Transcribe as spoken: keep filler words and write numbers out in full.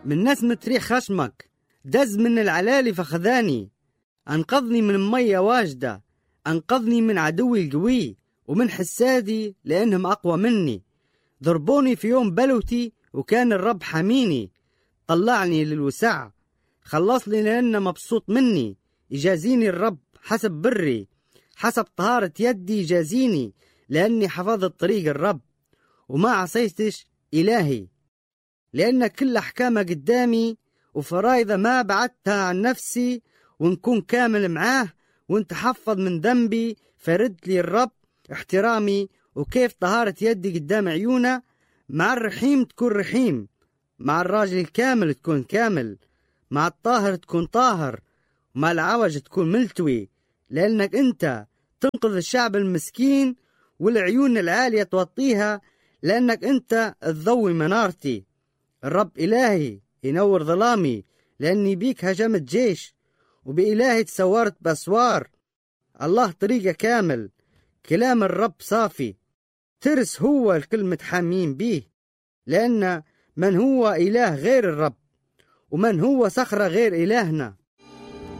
من نسمة ريح خشمك، دز من العلالي فخذاني، أنقذني من مية واجدة، أنقذني من عدوي القوي ومن حسادي لأنهم أقوى مني. ضربوني في يوم بلوتي وكان الرب حميني، طلعني للوسع، خلصني لأنه مبسوط مني. يجازيني الرب حسب بري، حسب طهارة يدي يجازيني، لأني حفظت طريق الرب وما عصيتش إلهي. لأن كل أحكامه قدامي وفرايضه ما بعدتها عن نفسي، ونكون كامل معاه ونتحفظ من ذنبي. فرد لي الرب احترامي، وكيف طهارة يدي قدام عيونه. مع الرحيم تكون رحيم، مع الراجل الكامل تكون كامل، مع الطاهر تكون طاهر، ومع العوج تكون ملتوي. لأنك أنت تنقذ الشعب المسكين والعيون العالية توطيها، لأنك أنت تضوي منارتي. الرب إلهي ينور ظلامي، لأني بيك هجمت جيش، وبإلهي تسورت بأسوار. الله طريقه كامل، كلام الرب صافي، ترس هو الكل متحامين بيه. لأن من هو إله غير الرب، ومن هو صخرة غير إلهنا.